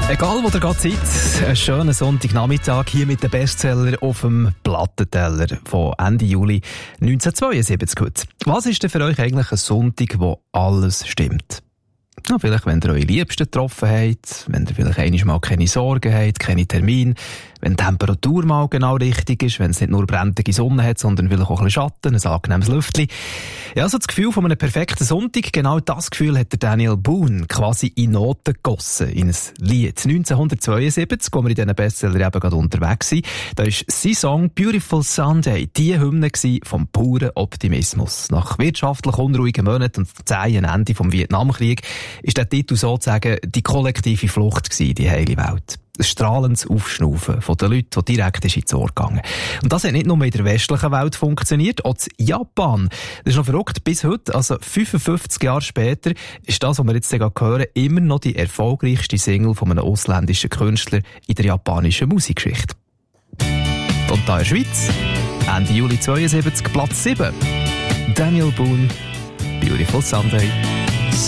Egal, wo ihr gerade seid, einen schönen Sonntagnachmittag hier mit dem Bestseller auf dem Plattenteller von Ende Juli 1972 heute. Was ist denn für euch eigentlich ein Sonntag, wo alles stimmt? Ja, vielleicht, wenn ihr eure Liebsten getroffen habt, wenn ihr vielleicht einmal keine Sorgen habt, keine Termine, wenn die Temperatur mal genau richtig ist, wenn es nicht nur brennende Sonne hat, sondern vielleicht auch ein bisschen Schatten, ein angenehmes Lüftchen. Ja, so das Gefühl von einem perfekten Sonntag, genau das Gefühl hat der Daniel Boone quasi in Noten gegossen, in ein Lied. 1972, wo wir in diesen Bestseller eben gerade unterwegs sind, da war sein Song «Beautiful Sunday» die Hymne vom puren Optimismus. Nach wirtschaftlich unruhigen Monaten und zähen Ende vom Vietnamkrieg ist der Titel sozusagen die kollektive Flucht gewesen, die heile Welt. Ein strahlendes Aufschnaufen von den Leuten, die direkt ins Ohr gegangen. Und das hat nicht nur in der westlichen Welt funktioniert, auch in Japan. Das ist noch verrückt, bis heute, also 55 Jahre später, ist das, was wir jetzt hören, immer noch die erfolgreichste Single von einem ausländischen Künstler in der japanischen Musikgeschichte. Und da in der Schweiz, Ende Juli 72, Platz 7. Daniel Boone, «Beautiful Sunday».